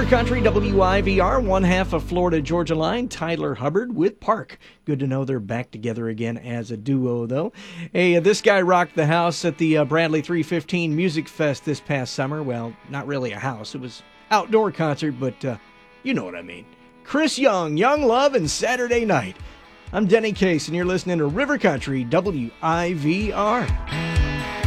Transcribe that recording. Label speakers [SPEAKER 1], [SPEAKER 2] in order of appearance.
[SPEAKER 1] River Country, WIVR, one half of Florida Georgia Line, Tyler Hubbard with Park. Good to know they're back together again as a duo, though. Hey, this guy rocked the house at the Bradley 315 Music Fest this past summer. Well, not really a house. It was outdoor concert, but you know what I mean. Chris Young, Young Love, and Saturday Night. I'm Denny Case, and you're listening to River Country, WIVR.